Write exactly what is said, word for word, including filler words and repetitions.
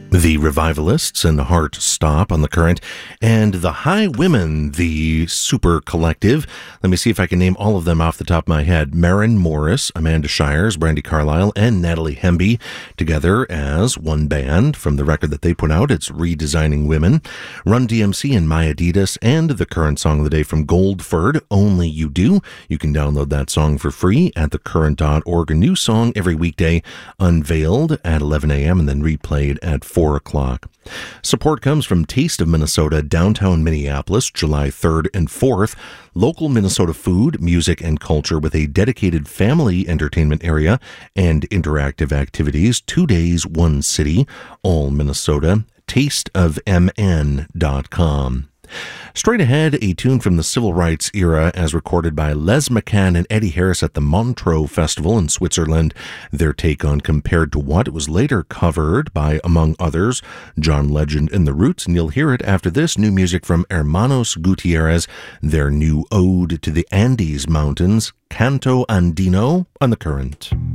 The Revivalists and Heart Stop on the Current, and the High Women, the super collective. Let me see if I can name all of them off the top of my head. Maren Morris, Amanda Shires, Brandy Carlisle, and Natalie Hemby together as one band from the record that they put out. It's Redesigning Women. Run D M C and My Adidas, and the current song of the day from Goldford, Only You Do. You can download that song for free at the current dot org. A new song every weekday, unveiled at eleven a.m. and then replayed at four o'clock. Support comes from Taste of Minnesota, downtown Minneapolis, July third and fourth. Local Minnesota food, music, and culture with a dedicated family entertainment area and interactive activities. Two days, one city, all Minnesota. taste of m n dot com. Straight ahead, a tune from the civil rights era as recorded by Les McCann and Eddie Harris at the Montreux Festival in Switzerland. Their take on Compared to What. It was later covered by, among others, John Legend and The Roots, and you'll hear it after this. New music from Hermanos Gutierrez, their new ode to the Andes Mountains, Canto Andino, on the Current.